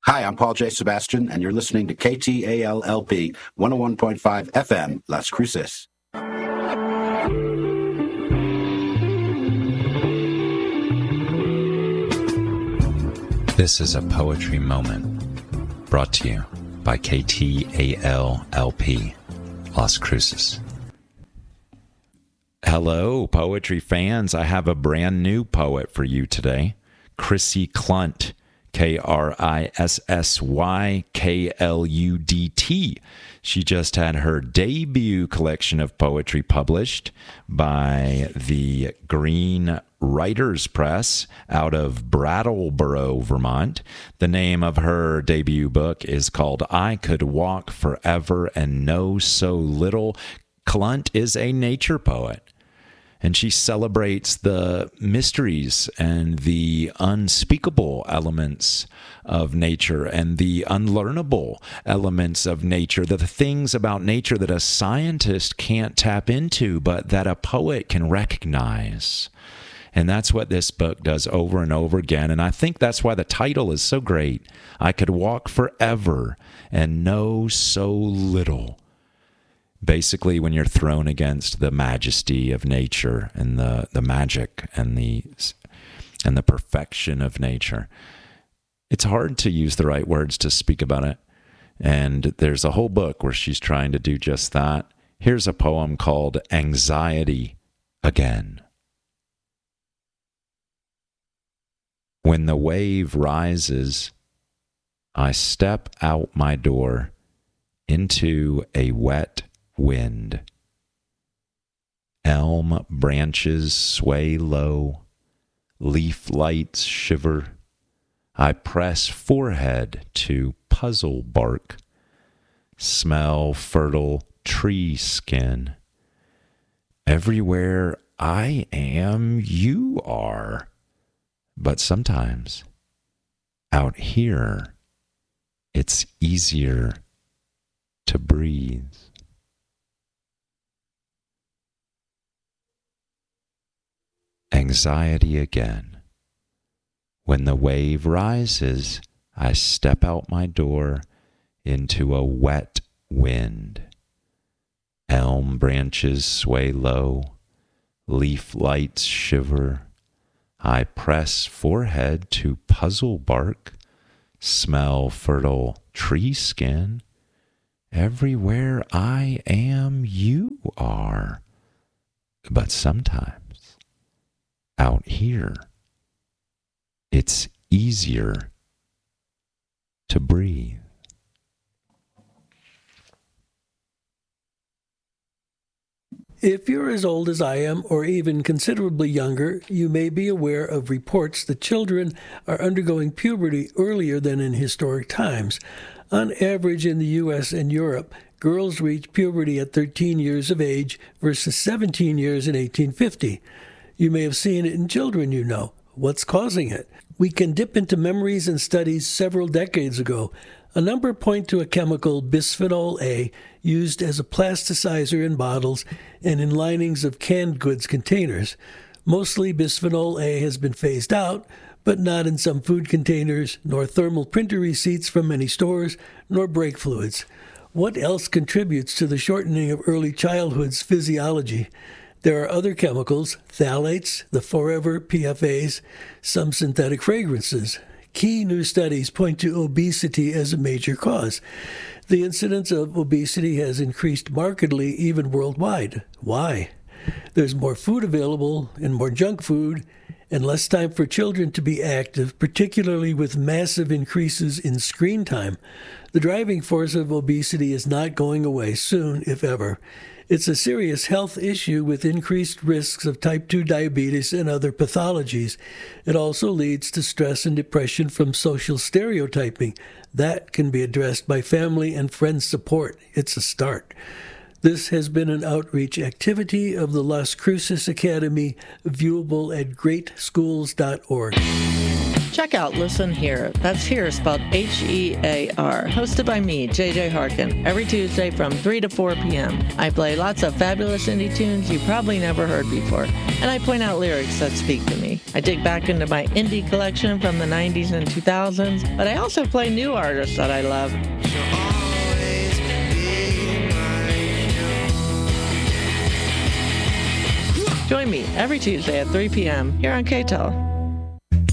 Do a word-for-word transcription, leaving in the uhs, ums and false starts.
Hi, I'm Paul J. Sebastian, and you're listening to K T A L L P one oh one point five F M, Las Cruces. This is a poetry moment brought to you by K T A L L P, Las Cruces. Hello, poetry fans. I have a brand new poet for you today, Krissy Kludt. K R I S S Y K L U D T. She just had her debut collection of poetry published by the Green Writers Press out of Brattleboro, Vermont. The name of her debut book is called I Could Walk Forever and Know So Little. Kludt is a nature poet, and she celebrates the mysteries and the unspeakable elements of nature and the unlearnable elements of nature, the things about nature that a scientist can't tap into, but that a poet can recognize. And that's what this book does over and over again. And I think that's why the title is so great. I could walk forever and know so little. Basically, when you're thrown against the majesty of nature and the, the magic and the and the perfection of nature, it's hard to use the right words to speak about it. And there's a whole book where she's trying to do just that. Here's a poem called Anxiety Again. When the wave rises, I step out my door into a wet wind. Elm branches sway low, leaf lights shiver. I press forehead to puzzle bark, smell fertile tree skin. Everywhere I am, you are. But sometimes, out here, it's easier to breathe. Anxiety again. When the wave rises, I step out my door into a wet wind. Elm branches sway low, leaf lights shiver. I press forehead to puzzle bark, smell fertile tree skin. Everywhere I am, you are. But sometimes, out here, it's easier to breathe. If you're as old as I am, or even considerably younger, you may be aware of reports that children are undergoing puberty earlier than in historic times. On average in the U S and Europe, girls reach puberty at thirteen years of age versus seventeen years in eighteen fifty. You may have seen it in children you know. What's causing it? We can dip into memories and studies several decades ago. A number point to a chemical, bisphenol A, used as a plasticizer in bottles and in linings of canned goods containers. Mostly bisphenol A has been phased out, but not in some food containers, nor thermal printer receipts from many stores, nor brake fluids. What else contributes to the shortening of early childhood's physiology? There are other chemicals, phthalates, the forever P F As, some synthetic fragrances. Key new studies point to obesity as a major cause. The incidence of obesity has increased markedly even worldwide. Why? There's more food available and more junk food and less time for children to be active, particularly with massive increases in screen time. The driving force of obesity is not going away soon, if ever. It's a serious health issue with increased risks of type two diabetes and other pathologies. It also leads to stress and depression from social stereotyping. That can be addressed by family and friend support. It's a start. This has been an outreach activity of the Las Cruces Academy, viewable at great schools dot org. Check out Listen Here. That's Here spelled H E A R. Hosted by me, J J Harkin, every Tuesday from three to four p.m. I play lots of fabulous indie tunes you probably never heard before, and I point out lyrics that speak to me. I dig back into my indie collection from the nineties and two thousands, but I also play new artists that I love. Join me every Tuesday at three p.m. here on K T E L.